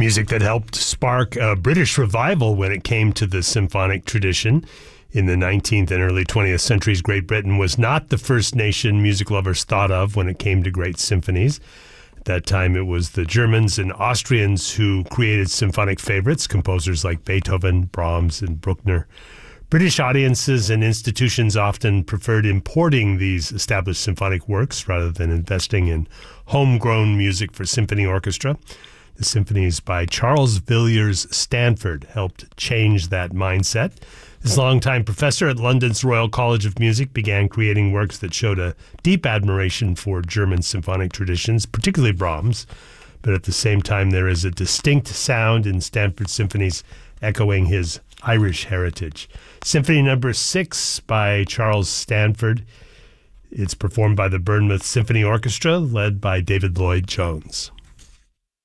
Music that helped spark a British revival when it came to the symphonic tradition. In the 19th and early 20th centuries, Great Britain was not the first nation music lovers thought of when it came to great symphonies. At that time, it was the Germans and Austrians who created symphonic favorites, composers like Beethoven, Brahms, and Bruckner. British audiences and institutions often preferred importing these established symphonic works rather than investing in homegrown music for symphony orchestra. The symphonies by Charles Villiers Stanford helped change that mindset. This longtime professor at London's Royal College of Music began creating works that showed a deep admiration for German symphonic traditions, particularly Brahms. But at the same time, there is a distinct sound in Stanford's symphonies echoing his Irish heritage. Symphony No. 6 by Charles Stanford. It's performed by the Bournemouth Symphony Orchestra, led by David Lloyd Jones.